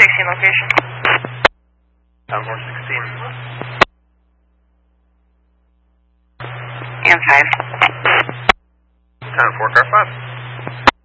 416 location. Town 416. And 5. Town 4 car 5.